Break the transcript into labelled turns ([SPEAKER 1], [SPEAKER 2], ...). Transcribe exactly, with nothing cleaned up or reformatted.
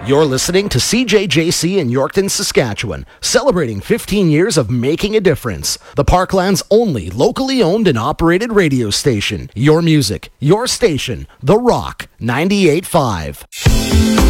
[SPEAKER 1] You're listening to C J J C in Yorkton, Saskatchewan, celebrating fifteen years of making a difference. The Parkland's only locally owned and operated radio station. Your music, your station, The Rock, ninety-eight point five.